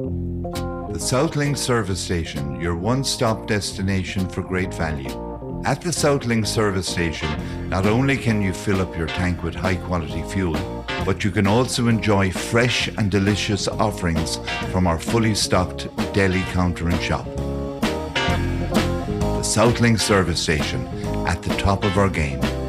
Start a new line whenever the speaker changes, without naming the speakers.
The Southlink Service Station, your one-stop destination for great value. At the Southlink Service Station, not only can you fill up your tank with high-quality fuel, but you can also enjoy fresh and delicious offerings from our fully stocked deli counter and shop. The Southlink Service Station, at the top of our game.